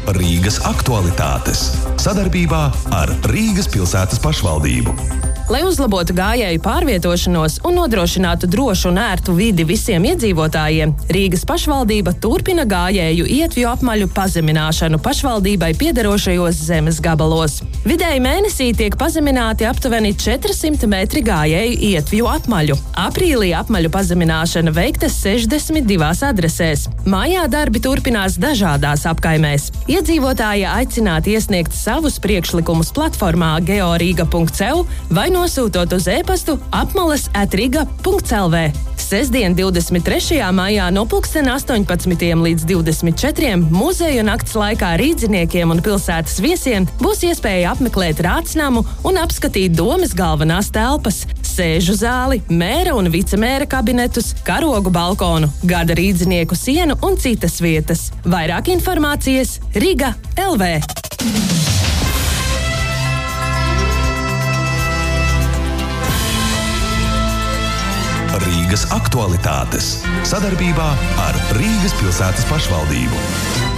Rīgas aktualitātes sadarbībā ar Rīgas pilsētas pašvaldību. Lai uzlabotu gājēju pārvietošanos un nodrošinātu drošu un ērtu vidi visiem iedzīvotājiem, Rīgas pašvaldība turpina gājēju ietvju apmaļu pazemināšanu pašvaldībai piederošajos zemes gabalos. Vidēji mēnesī tiek pazemināti aptuveni 400 metri gājēju ietvju apmaļu. Aprīlī apmaļu pazemināšana veikta 62 adresēs. Mājā darbi turpinās dažādās apkaimēs. Iedzīvotāji aicināti iesniegt savus priekšlikumus platformā georīga.eu vai nosūtot uz e-pastu apmales@riga.lv. Sestdien 23. maijā no 18 līdz 24 muzeju nakts laikā rīdziniekiem un pilsētas viesiem būs iespēja apmeklēt Rātsnamu un apskatīt domes galvenās telpas, sēžu zāli, mēra un vicemēra kabinetus, karogu balkonu, gada rīdzinieku sienu un citas vietas. Vairāk informācijas Riga LV. Rīgas aktualitātes sadarbībā ar Rīgas pilsētas pašvaldību.